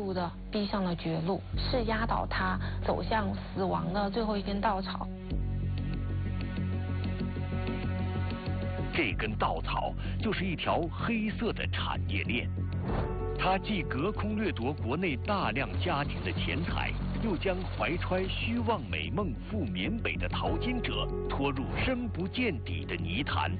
步地逼向了绝路，是压倒他走向死亡的最后一根稻草。 这根稻草就是一条黑色的产业链，它既隔空掠夺国内大量家庭的钱财，又将怀揣虚妄美梦赴缅北的淘金者拖入深不见底的泥潭。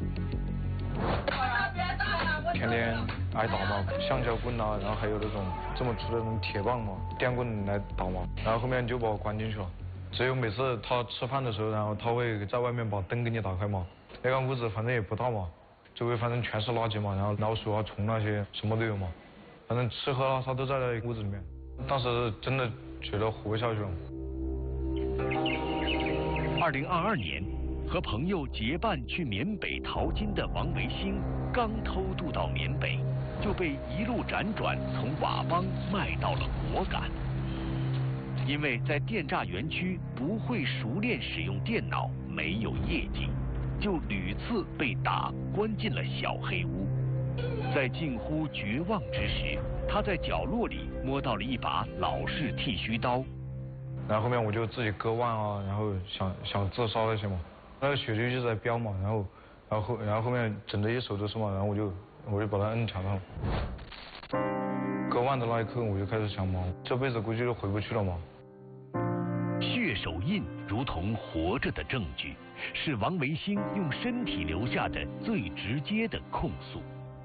天天挨打嘛，橡胶棍啊，然后还有那种这么粗的那种铁棒嘛，电棍来打嘛，然后后面就把我关进去了。只有每次他吃饭的时候，然后他会在外面把灯给你打开嘛，那个屋子反正也不大嘛，周围反正全是垃圾嘛，然后老鼠啊、虫那些什么都有嘛，反正吃喝拉撒都在那屋子里面。当时真的觉得活不下去了。 2022年，和朋友结伴去缅北淘金的王维兴，刚偷渡到缅北，就被一路辗转从佤邦卖到了果敢。因为在电诈园区不会熟练使用电脑，没有业绩，就屡次被打关进了小黑屋。在近乎绝望之时，他在角落里摸到了一把老式剃须刀， 然后后面我就自己割腕啊，然后想自杀那些嘛，那个血就一直在飙嘛，然后后面整着一手都是嘛，然后我就把它摁墙上。割腕的那一刻，我就开始想嘛，这辈子估计就回不去了嘛。 血手印如同活着的证据，是王维兴用身体留下的最直接的控诉。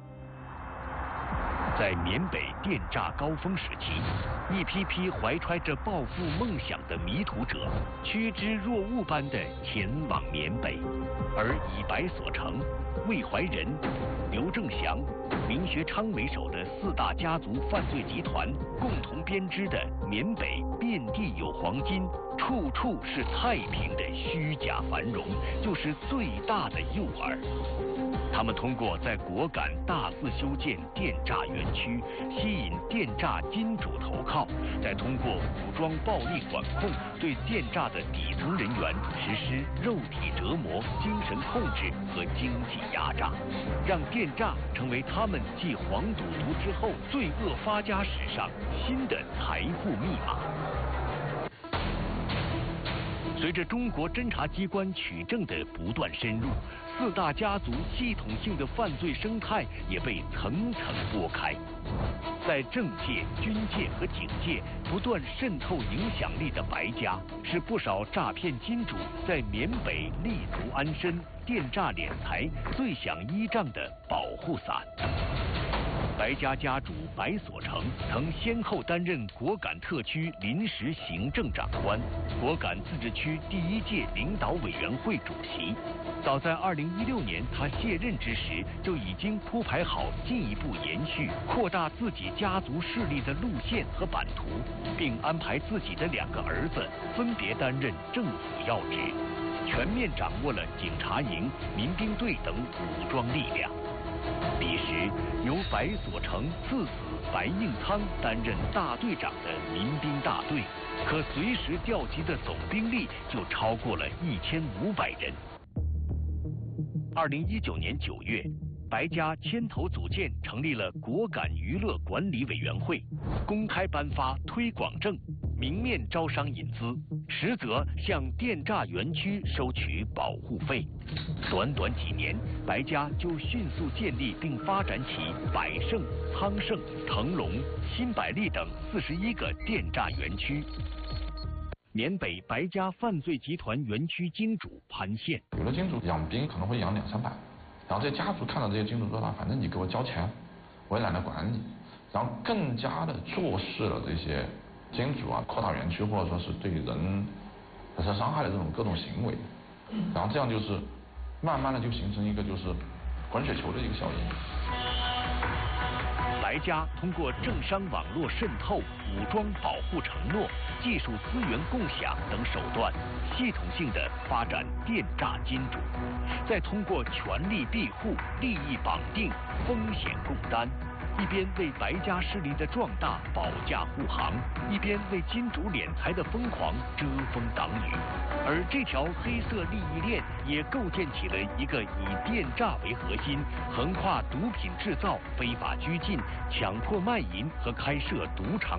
在缅北电诈高峰时期，一批批怀揣着暴富梦想的迷途者趋之若鹜般地前往缅北，而以白所成、魏怀仁、刘正祥、林学昌为首的4大家族犯罪集团共同编织的缅北遍地有黄金，处处是太平的虚假繁荣，就是最大的诱饵。他们通过在果敢大肆修建电诈园区，吸引电诈金主投靠，再通过武装暴力管控，对电诈的底层人员实施肉体折磨、精神控制和经济压榨，让电诈成为他们继黄赌毒之后罪恶发家史上新的财富密码。随着中国侦察机关取证的不断深入，4大家族系统性的犯罪生态也被层层剥开。在政界、军界和警界不断渗透影响力的白家，是不少诈骗金主在缅北立足安身、电诈敛财最想依仗的保护伞。白家家主白所成曾先后担任果敢特区临时行政长官、果敢自治区第1届领导委员会主席。早在2016年他卸任之时，就已经铺排好进一步延续、扩大自己家族势力的路线和版图，并安排自己的2个儿子分别担任政府要职，全面掌握了警察营、民兵队等武装力量。彼时，由白所成次子白应仓担任大队长的民兵大队，可随时调集的总兵力就超过了1500人。2019年9月，白家牵头组建成立了果敢娱乐管理委员会，公开颁发推广证，明面招商引资，实则向电诈园区收取保护费。短短几年，白家就迅速建立并发展起百盛、昌盛、腾龙、新百利等41个电诈园区。缅北白家犯罪集团园区金主潘宪， 有的金主养兵可能会养200-300，然后这些家族看到这些金主说呢，反正你给我交钱，我也懒得管你，然后更加的坐视了这些金主啊扩大园区或者说是对人产生伤害的这种各种行为，然后这样就是慢慢的就形成一个就是滚雪球的一个效应。 白家通过政商网络渗透、武装保护承诺、技术资源共享等手段，系统性的发展电诈金主，再通过权力庇护、利益绑定、风险共担，一边为白家势力的壮大保驾护航，一边为金主敛财的疯狂遮风挡雨。而这条黑色利益链也构建起了一个以电诈为核心，横跨毒品制造、非法拘禁、强迫卖淫和开设赌场